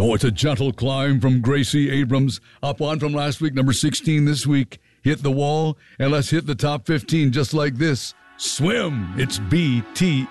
Oh, it's a gentle climb from Gracie Abrams. Up one from last week, number 16 this week. Hit the wall, and let's hit the top 15 just like this. Swim. It's BT.